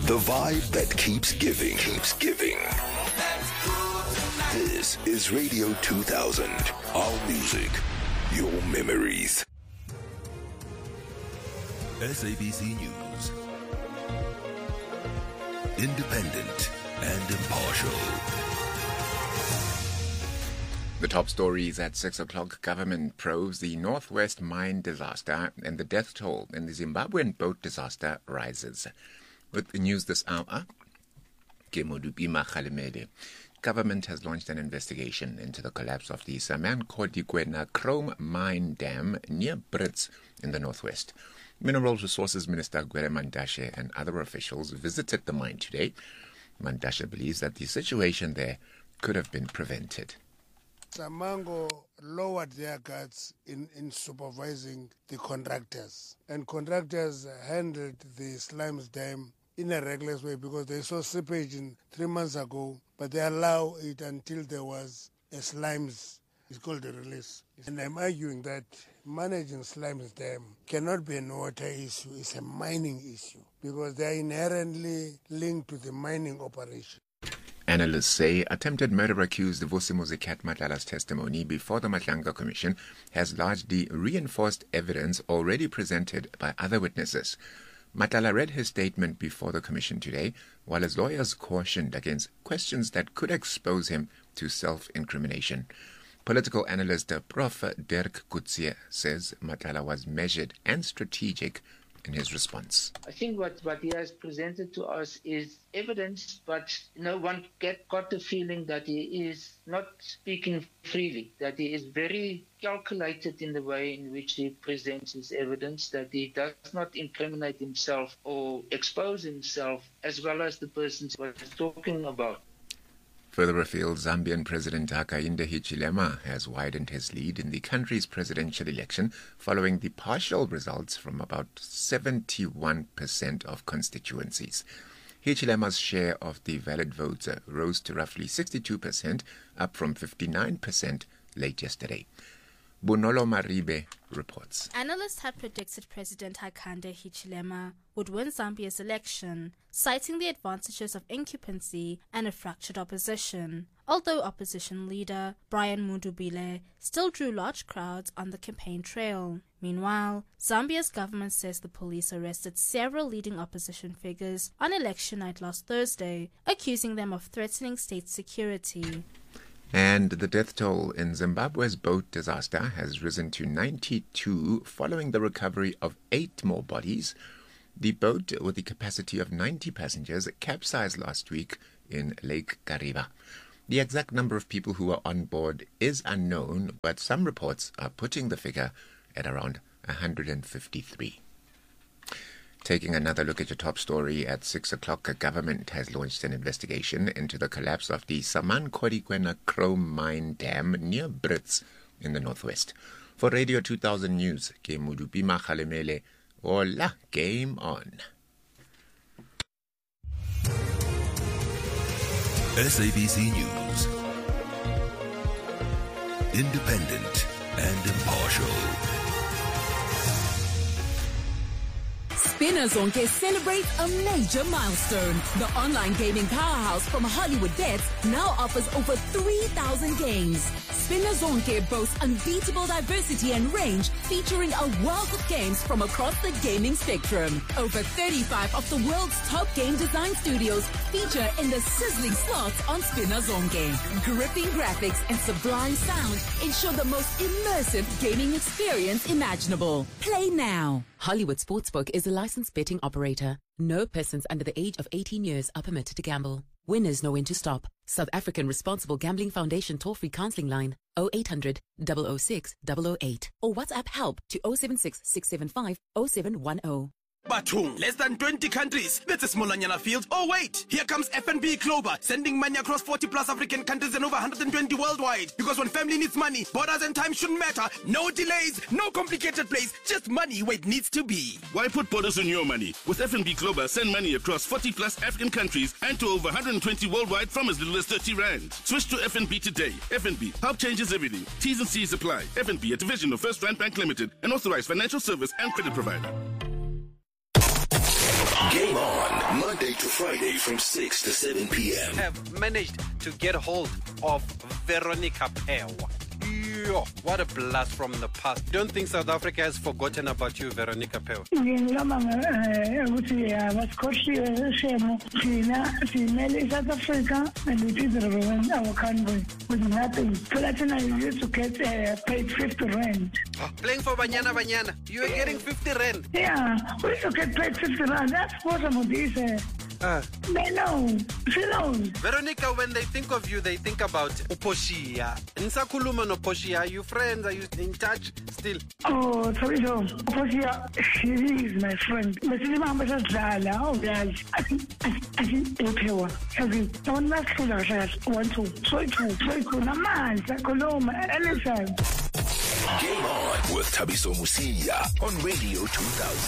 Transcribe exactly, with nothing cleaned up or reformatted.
The vibe that keeps giving, keeps giving. This is Radio two thousand. Our music, your memories. S A B C News. Independent and impartial. The top stories at six o'clock. Government probes the Northwest mine disaster and the death toll in the Zimbabwean boat disaster rises. With the news this hour, Kemodupima Khalimede. Government has launched an investigation into the collapse of the Saman-Kodikwena chrome mine dam near Brits in the northwest. Mineral Resources Minister Gwere Mantashe and other officials visited the mine today. Mantashe believes that the situation there could have been prevented. Samango lowered their guards in, in supervising the contractors, and contractors handled the slimes dam in a reckless way because they saw seepage in three months ago, but they allow it until there was a slimes, it's called a release. And I'm arguing that managing slimes dam cannot be a water issue, it's a mining issue because they are inherently linked to the mining operation. Analysts say attempted murder accused Vusimuzi Kat Matlala's testimony before the Matlanga Commission has largely reinforced evidence already presented by other witnesses. Matlala read his statement before the commission today, while his lawyers cautioned against questions that could expose him to self-incrimination. Political analyst Professor Dirk Coetzee says Matlala was measured and strategic in his response. I think what, what he has presented to us is evidence, but no one get, got the feeling that he is not speaking freely, that he is very calculated in the way in which he presents his evidence, that he does not incriminate himself or expose himself as well as the person he was talking about. Further afield, Zambian President Hakainde Hichilema has widened his lead in the country's presidential election following the partial results from about seventy-one percent of constituencies. Hichilema's share of the valid votes rose to roughly sixty-two percent, up from fifty-nine percent late yesterday. Bonolo Maribe reports. Analysts had predicted President Hakainde Hichilema would win Zambia's election, citing the advantages of incumbency and a fractured opposition, although opposition leader Brian Mundubile still drew large crowds on the campaign trail. Meanwhile, Zambia's government says the police arrested several leading opposition figures on election night last Thursday, accusing them of threatening state security. And the death toll in Zimbabwe's boat disaster has risen to ninety-two following the recovery of eight more bodies. The boat, with the capacity of ninety passengers, capsized last week in Lake Kariba. The exact number of people who were on board is unknown, but some reports are putting the figure at around one hundred fifty-three. Taking another look at your top story at six o'clock, a government has launched an investigation into the collapse of the Saman-Kodikwena chrome mine dam near Brits in the northwest. For Radio two thousand News, Kemodupima Khalimede, hola, game on. S A B C News. Independent and impartial. Spinazonke celebrates a major milestone. The online gaming powerhouse from Hollywood Bets now offers over three thousand games. Spinazonke boasts unbeatable diversity and range, featuring a wealth of games from across the gaming spectrum. Over thirty-five of the world's top game design studios feature in the sizzling slots on Spinazonke. Gripping graphics and sublime sound ensure the most immersive gaming experience imaginable. Play now. Hollywood Sportsbook is a licensed betting operator. No persons under the age of eighteen years are permitted to gamble. Winners know when to stop. South African Responsible Gambling Foundation toll-free counseling line oh eight hundred, double oh six, double oh eight or WhatsApp help to oh seven six, six seven five, oh seven one oh. Batung, less than twenty countries. That's a small field. Oh wait, here comes F N B Clover, sending money across forty plus African countries and over one hundred twenty worldwide. Because when family needs money, borders and time shouldn't matter. No delays, no complicated plays, just money where it needs to be. Why put borders on your money? With F N B Clover, send money across forty plus African countries and to over one hundred twenty worldwide from as little as thirty rand. Switch to F N B today. F N B, help changes everything. T's and C's apply. F N B, a division of First Rand Bank Limited, an authorized financial service and credit provider. Game on, Monday Monday to Friday from six to seven p.m. Have managed to get hold of Veronica Pewa. Yo, what a blast from the past. Don't think South Africa has forgotten about you, Veronica Pewa. South Africa, and we did represent our country with nothing. Platinum used to get uh, paid fifty rand. Oh, playing for Banyana Banyana, you were getting fifty rand. Yeah, we used to get paid fifty rand. That's possible, this. Uh, Uh, they know. She knows. Veronica, when they think of you, they think about Uposhia. Nsakuluma no Poshia. Are you friends? Are you in touch still? Oh, sorry, so Uposhia, she is my friend. But she remembers us, Zala. Oh, guys. I think, I think, I think, Upewa. I think, I want to ask you, one, two, three, two, three, two, Naman, Sakoloma, anytime. Game on with Thabiso Mosia on Radio two thousand.